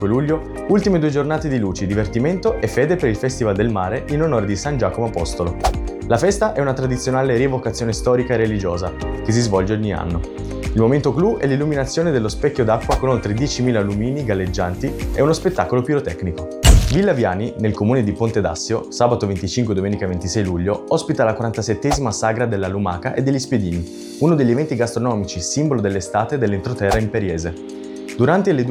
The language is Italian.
luglio, ultime 2 giornate di luci, divertimento e fede per il Festival del Mare in onore di San Giacomo Apostolo. La festa è una tradizionale rievocazione storica e religiosa che si svolge ogni anno. Il momento clou è l'illuminazione dello specchio d'acqua con oltre 10.000 lumini galleggianti e uno spettacolo pirotecnico. Villa Viani, nel comune di Ponte d'Assio, sabato 25 e domenica 26 luglio, ospita la 47esima Sagra della Lumaca e degli Spiedini, uno degli eventi gastronomici simbolo dell'estate dell'entroterra imperiese. Durante le